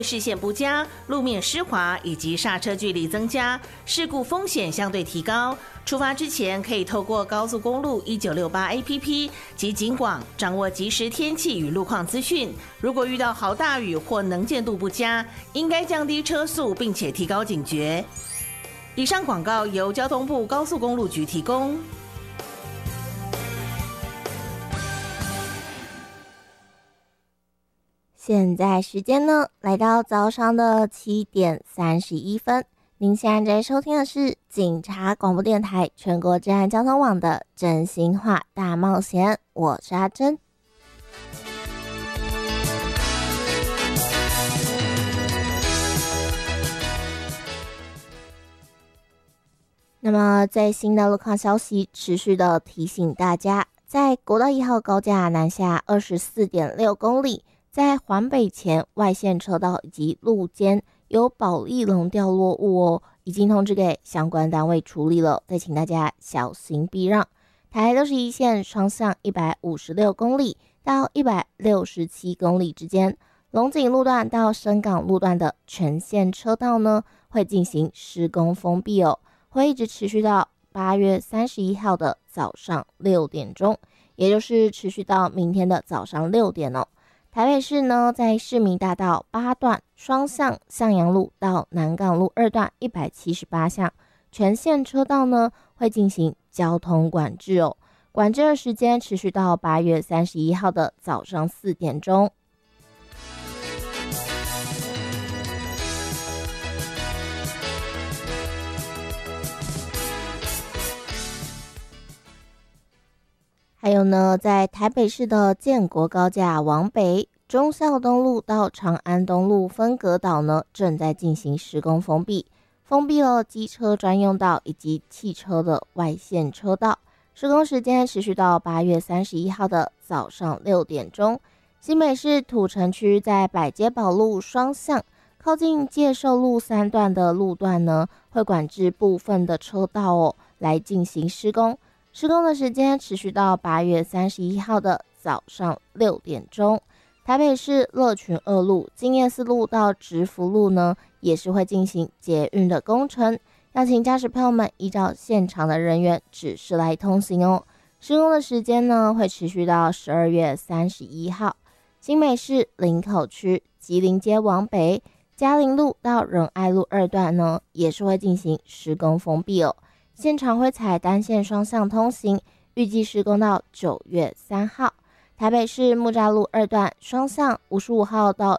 视线不佳、路面湿滑以及刹车距离增加，事故风险相对提高。出发之前可以透过高速公路1968 APP 及警广掌握即时天气与路况资讯。如果遇到豪大雨或能见度不佳，应该降低车速，并且提高警觉。以上广告由交通部高速公路局提供。 现在时间呢，来到早上的7点31分。您现在收听的是警察广播电台全国治安交通网的真心话大冒险，我是阿珍。那么最新的路况消息，持续的提醒大家，在国道1号高架南下24.6公里，在环北前外线车道以及路肩有保丽龙掉落物哦，已经通知给相关单位处理了，再请大家小心避让。台61线双向156公里到167公里之间，龙井路段到深港路段的全线车道呢，会进行施工封闭哦，会一直持续到8月31号的早上6点钟，也就是持续到明天的早上6点哦。台北市呢，在市民大道8段双向向阳路到南港路2段178项全线车道呢，会进行交通管制哦。管制的时间持续到8月31号的早上4点钟。还有呢，在台北市的建国高架往北，忠孝东路到长安东路分隔岛呢，正在进行施工封闭了机车专用道以及汽车的外线车道。施工时间持续到8月31号的早上6点钟。新北市土城区在百街宝路双向靠近介寿路3段的路段呢，会管制部分的车道哦，来进行施工。施工的时间持续到8月31号的早上6点钟。台北市乐群2路、金叶4路到直福路呢，也是会进行捷运的工程，要请驾驶朋友们依照现场的人员指示来通行哦。施工的时间呢，会持续到12月31号。新北市林口区吉林街往北、嘉陵路到仁爱路2段呢，也是会进行施工封闭哦。现场会采单线双向通行，预计施工到9月3号。台北市木栅路2段双向55号到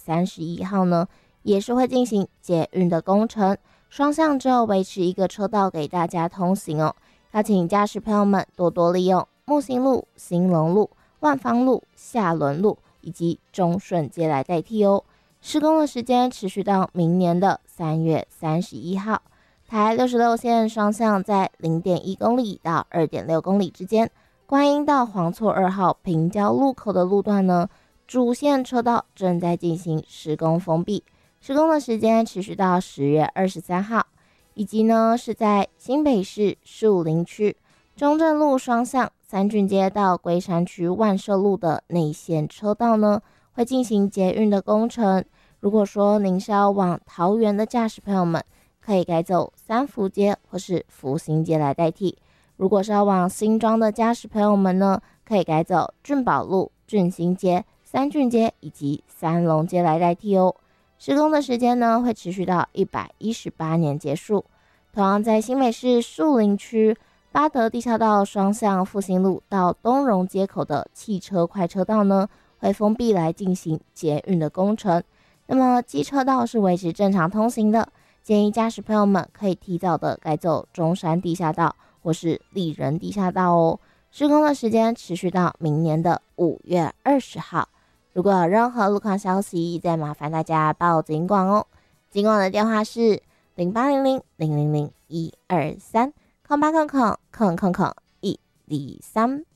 131号呢，也是会进行捷运的工程，双向只有维持一个车道给大家通行哦。要请驾驶朋友们多多利用木星路、兴隆路、万芳路、下仑路以及中顺街来代替哦。施工的时间持续到明年的3月31号。台66线双向在 0.1 公里到 2.6 公里之间，观音到黄厝2号平交路口的路段呢，主线车道正在进行施工封闭，施工的时间持续到10月23号。以及呢，是在新北市树林区中正路双向三郡街到龟山区万寿路的内线车道呢，会进行捷运的工程。如果说您是要往桃园的驾驶朋友们，可以改走三福街或是福兴街来代替。如果是要往新庄的驾驶朋友们呢，可以改走俊宝路、俊兴街、三郡街以及三龙街来代替哦。施工的时间呢，会持续到118年结束。同样在新北市树林区八德地下道双向复兴路到东荣街口的汽车快车道呢，会封闭来进行捷运的工程。那么机车道是维持正常通行的，建议驾驶朋友们可以提早的改走中山地下道或是丽人地下道哦。施工的时间持续到明年的5月20号。如果有任何路况消息，再麻烦大家报警广哦。警广的电话是0800-000-123，0800-123。